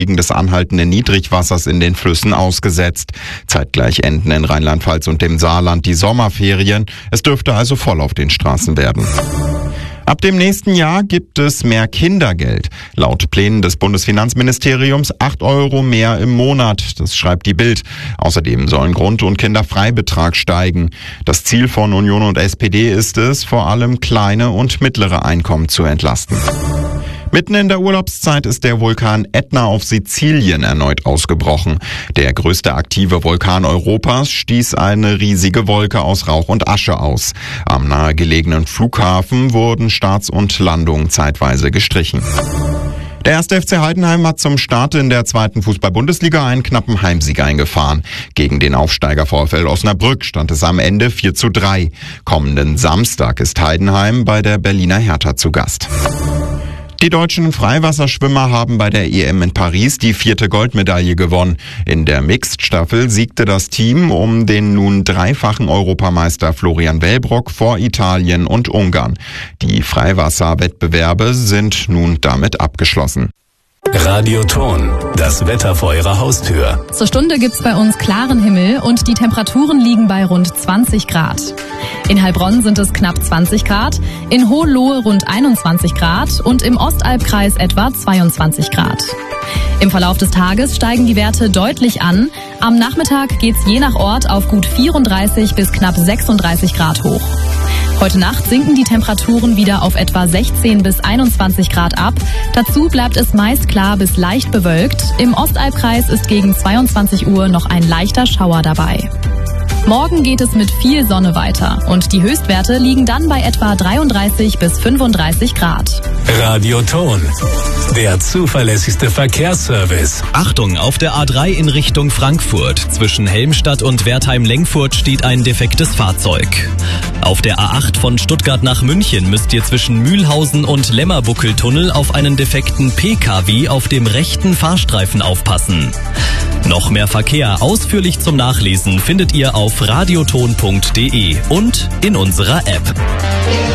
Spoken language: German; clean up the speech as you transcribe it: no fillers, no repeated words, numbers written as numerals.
wegen des anhaltenden Niedrigwassers in den Flüssen ausgesetzt. Zeitgleich enden in Rheinland-Pfalz und dem Saarland die Sommerferien. Es dürfte also voll auf den Straßen werden. Ab dem nächsten Jahr gibt es mehr Kindergeld. Laut Plänen des Bundesfinanzministeriums 8 Euro mehr im Monat. Das schreibt die Bild. Außerdem sollen Grund- und Kinderfreibetrag steigen. Das Ziel von Union und SPD ist es, vor allem kleine und mittlere Einkommen zu entlasten. Mitten in der Urlaubszeit ist der Vulkan Ätna auf Sizilien erneut ausgebrochen. Der größte aktive Vulkan Europas stieß eine riesige Wolke aus Rauch und Asche aus. Am nahegelegenen Flughafen wurden Starts und Landungen zeitweise gestrichen. Der 1. FC Heidenheim hat zum Start in der 2. Fußball-Bundesliga einen knappen Heimsieg eingefahren. Gegen den Aufsteiger VfL Osnabrück stand es am Ende 4:3. Kommenden Samstag ist Heidenheim bei der Berliner Hertha zu Gast. Die deutschen Freiwasserschwimmer haben bei der EM in Paris die 4. Goldmedaille gewonnen. In der Mixed-Staffel siegte das Team um den nun dreifachen Europameister Florian Wellbrock vor Italien und Ungarn. Die Freiwasserwettbewerbe sind nun damit abgeschlossen. Radioton, das Wetter vor Ihrer Haustür. Zur Stunde gibt's bei uns klaren Himmel und die Temperaturen liegen bei rund 20 Grad. In Heilbronn sind es knapp 20 Grad, in Hohenlohe rund 21 Grad und im Ostalbkreis etwa 22 Grad. Im Verlauf des Tages steigen die Werte deutlich an. Am Nachmittag geht's je nach Ort auf gut 34 bis knapp 36 Grad hoch. Heute Nacht sinken die Temperaturen wieder auf etwa 16 bis 21 Grad ab. Dazu bleibt es meist klar bis leicht bewölkt. Im Ostalbkreis ist gegen 22 Uhr noch ein leichter Schauer dabei. Morgen geht es mit viel Sonne weiter und die Höchstwerte liegen dann bei etwa 33 bis 35 Grad. Radioton, der zuverlässigste Verkehrsservice. Achtung, auf der A3 in Richtung Frankfurt. Zwischen Helmstadt und Wertheim-Lenkfurt steht ein defektes Fahrzeug. Auf der A8 von Stuttgart nach München müsst ihr zwischen Mühlhausen und Lämmerbuckeltunnel auf einen defekten PKW auf dem rechten Fahrstreifen aufpassen. Noch mehr Verkehr ausführlich zum Nachlesen findet ihr auf radioton.de und in unserer App.